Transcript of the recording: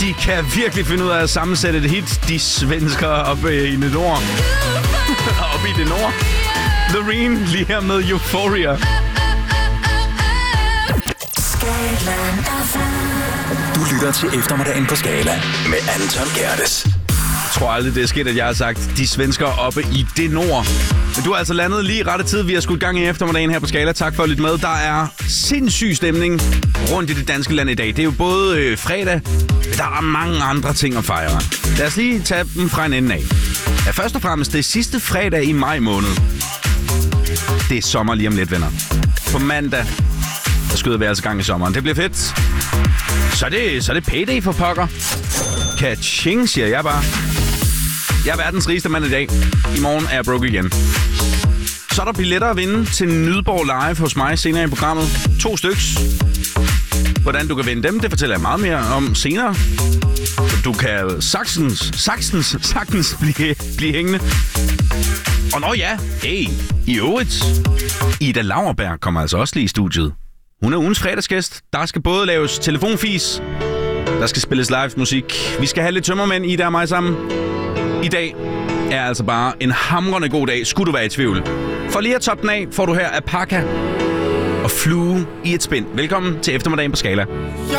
De kan virkelig finde ud af at sammensætte et hit, de svenskere oppe i det nord. Oppe i det nord. Loreen lige her med Euphoria. Du lytter til eftermiddagen på Skala med Anton Gerdes. Jeg tror aldrig, det er sket, at jeg har sagt, de svenskere oppe i det nord. Men du er altså landet lige i rette tid. Vi har skudt gang i eftermiddagen her på Skala. Tak for at lytte med. Der er sindssyg stemning rundt i det danske land i dag. Det er jo både fredag, men der er mange andre ting at fejre. Lad os lige tage dem fra en ende af. Ja, først og fremmest, det er sidste fredag i maj måned. Det er sommer lige om lidt, venner. På mandag, der skyder vi altså gang i sommeren. Det bliver fedt. Så er det payday for pokker. Ka-ching, siger jeg bare. Jeg er verdens rigeste mand i dag. I morgen er jeg broke igen. Så er der billetter at vinde til Nydborg Live hos mig senere i programmet. 2 styks. Hvordan du kan vinde dem, det fortæller jeg meget mere om senere. Du kan sagtens blive hængende. Og nå ja, hey, i øvrigt. Ida Lauerberg kommer altså også lige i studiet. Hun er ugens fredagsgæst. Der skal både laves telefonfis, der skal spilles live musik. Vi skal have lidt tømmermænd, Ida og mig sammen. I dag er altså bare en hamrende god dag, skulle du være i tvivl. For lige at toppe den af, får du her Apaka og Flue i et spind. Velkommen til eftermiddagen på Skala.